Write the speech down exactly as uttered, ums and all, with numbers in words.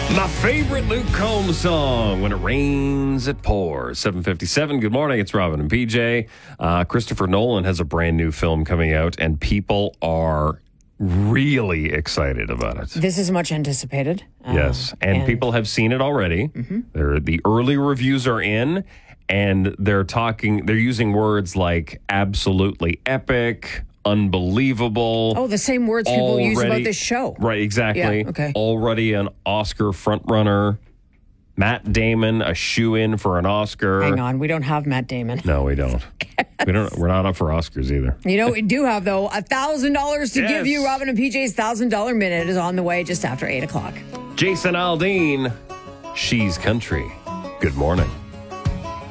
My favorite Luke Combs song, When It Rains, It Pours. seven fifty-seven. Good morning. It's Robin and P J. Uh, Christopher Nolan has a brand new film coming out, and people are really excited about it. This is much anticipated. Yes, Um, and, people have seen it already. Mm-hmm. They're, the early reviews are in, and they're talking, they're using words like absolutely epic, unbelievable. Oh, the same words people use already- about this show. Right, exactly. Yeah, okay. Already an Oscar frontrunner. Matt Damon, a shoe-in for an Oscar. Hang on, we don't have Matt Damon. No, we don't. we don't. We're not up for Oscars either. You know what we do have, though? one thousand dollars to Yes. give you. Robin and P J's one thousand dollars minute is on the way just after eight o'clock. Jason Aldean, She's Country. Good morning.